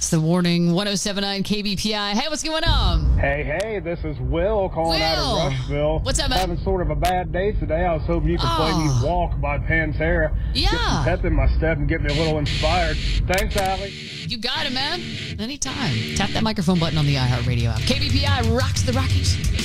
That's the warning. 107.9 KBPI. Hey, what's going on? Hey, this is Will calling out of Rushville. What's up, man? Having sort of a bad day today. I was hoping you could play me Walk by Pantera. Yeah. Get some pep in my step and get me a little inspired. Thanks, Allie. You got it, man. Anytime. Tap that microphone button on the iHeartRadio app. KBPI rocks the Rockies.